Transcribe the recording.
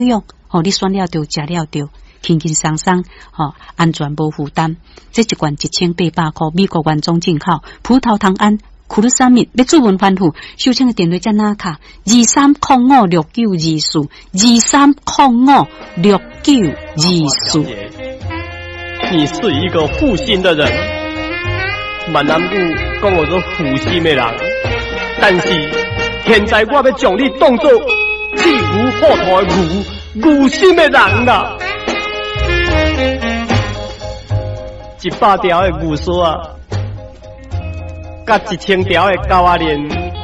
用，你选了着，食了着，轻轻松松，安全无负担。这一罐1800块，美国原装进口，葡萄糖胺。库鲁沙米要注文反复，收听的电话在哪卡？23056924，23056924。 你是一个负心的人，闽南语讲我做负心的人，但是现在我要将你当作弃无后头的无心的人啦。100条的牛丝啊！甲1000条的狗仔链，